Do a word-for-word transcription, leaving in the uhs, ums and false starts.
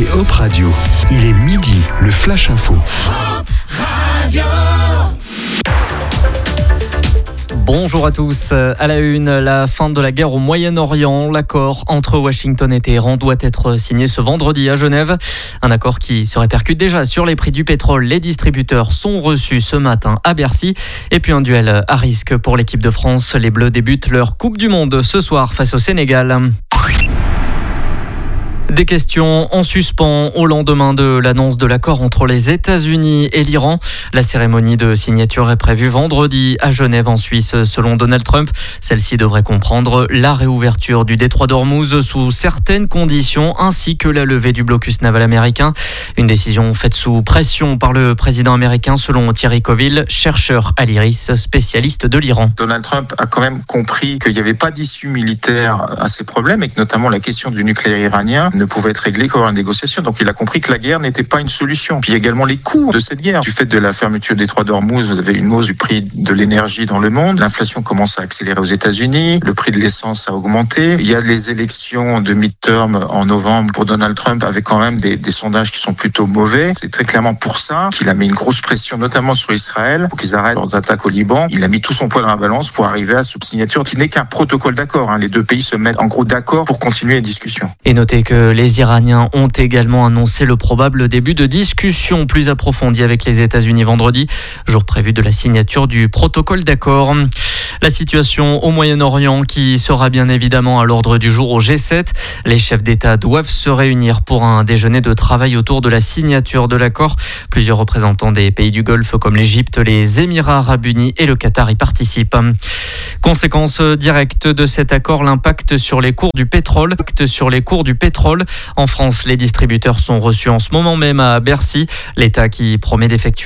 écoutez Hop Radio. Il est midi, le Flash Info. Hop Radio. Bonjour à tous. À la une, la fin de la guerre au Moyen-Orient. L'accord entre Washington et Téhéran doit être signé ce vendredi à Genève. Un accord qui se répercute déjà sur les prix du pétrole. Les distributeurs sont reçus ce matin à Bercy. Et puis un duel à risque pour l'équipe de France. Les Bleus débutent leur Coupe du Monde ce soir face au Sénégal. Des questions en suspens au lendemain de l'annonce de l'accord entre les États-Unis et l'Iran. La cérémonie de signature est prévue vendredi à Genève en Suisse. Selon Donald Trump, celle-ci devrait comprendre la réouverture du détroit d'Ormuz sous certaines conditions ainsi que la levée du blocus naval américain. Une décision faite sous pression par le président américain selon Thierry Coville, chercheur à l'I R I S, spécialiste de l'Iran. Donald Trump a quand même compris qu'il n'y avait pas d'issue militaire à ces problèmes et que notamment la question du nucléaire iranien ne pouvait être réglée qu'au une négociation. Donc il a compris que la guerre n'était pas une solution. Puis il y a également les coûts de cette guerre. Du fait de la fermeture des détroit d'Ormuz, vous avez une hausse du prix de l'énergie dans le monde. L'inflation commence à accélérer aux États-Unis. Le prix de l'essence a augmenté. Il y a les élections de mid-term en novembre pour Donald Trump avec quand même des, des sondages qui sont plutôt mauvais. C'est très clairement pour ça qu'il a mis une grosse pression, notamment sur Israël, pour qu'ils arrêtent leurs attaques au Liban. Il a mis tout son poids dans la balance pour arriver à cette signature qui n'est qu'un protocole d'accord. Hein. Les deux pays se mettent en gros d'accord pour continuer les discussions. Et notez que les Iraniens ont également annoncé le probable début de discussions plus approfondies avec les États-Unis vendredi, jour prévu de la signature du protocole d'accord. La situation au Moyen-Orient qui sera bien évidemment à l'ordre du jour au G sept. Les chefs d'État doivent se réunir pour un déjeuner de travail autour de la signature de l'accord. Plusieurs représentants des pays du Golfe comme l'Égypte, les Émirats arabes unis et le Qatar y participent. Conséquence directe de cet accord, l'impact sur les cours du pétrole. L'impact sur les cours du pétrole. En France, les distributeurs sont reçus en ce moment même à Bercy. L'État qui promet d'effectuer